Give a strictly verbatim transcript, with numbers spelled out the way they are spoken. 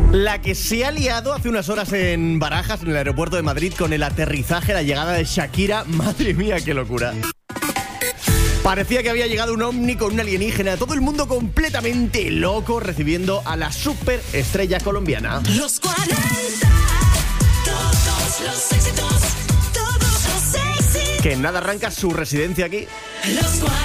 La que se ha liado hace unas horas en Barajas, en el aeropuerto de Madrid, con el aterrizaje, la llegada de Shakira. Madre mía, qué locura. Parecía que había llegado un ovni con un alienígena. Todo el mundo completamente loco recibiendo a la superestrella colombiana. Los cuarenta, todos los éxitos, todos los éxitos. Que en nada arranca su residencia aquí. Los cuarenta.